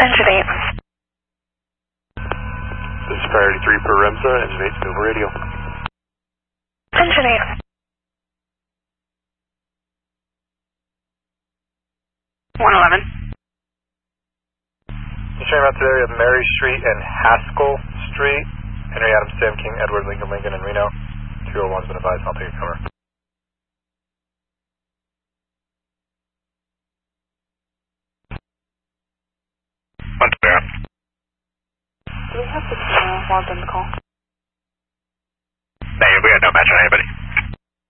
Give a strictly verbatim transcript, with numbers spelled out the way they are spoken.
Engine eight. This is priority three per REMSA, engine eight, Nova radio. Engine eight. one eleven. Just turning out to the area of Mary Street and Haskell Street. Henry Adams, Sam King, Edward Lincoln, Lincoln, and Reno. two oh one's been advised, I'll take a cover. One there. Do we have the camera logged in the call?